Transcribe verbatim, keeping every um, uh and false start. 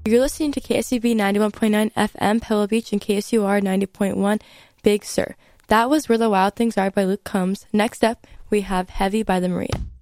You're listening to K S U B ninety-one point nine F M Pebble Beach and K S U R ninety point one Big Sur. That was Where the Wild Things Are by Luke Combs. Next up, we have Heavy by the Maria.